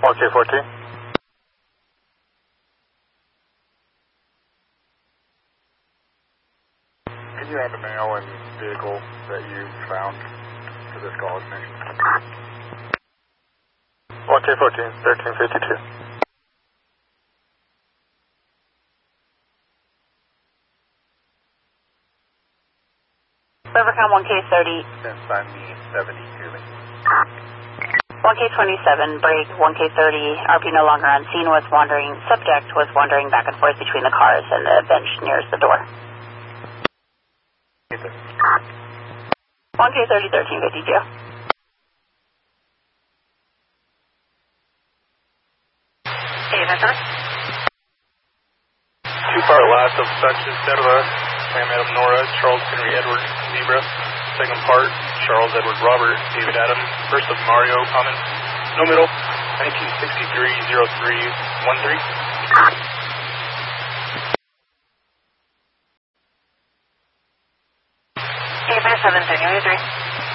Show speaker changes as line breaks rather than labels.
OK14.
Can you add the male and vehicle that you found to this call as mentioned?
OK14, 1352.
Rivercom 1K30.
Since I'm the 72.
1K27, break 1K30, RP no longer on scene, was wandering, subject was wandering back and forth between the cars and the bench nearest the door. 1K30, 1352. Hey, that's on.
Two-part last of Sanchez Serva, Sam Adam Nora, Charles Henry Edward Zebra. Second part, Charles Edward Robert, David Adam, first of Mario, common, no middle, 1963-03-13.
Hey, 7, 3.